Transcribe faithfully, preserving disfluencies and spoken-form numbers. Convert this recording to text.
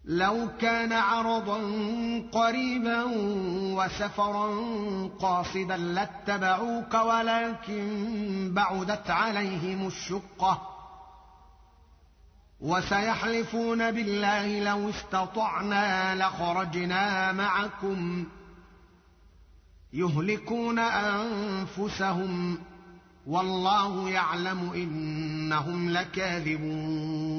لو كان عرضا قريبا وسفرا قاصدا لاتبعوك ولكن بعدت عليهم الشقة وسيحلفون بالله لو استطعنا لخرجنا معكم يهلكون أنفسهم والله يعلم إنهم لكاذبون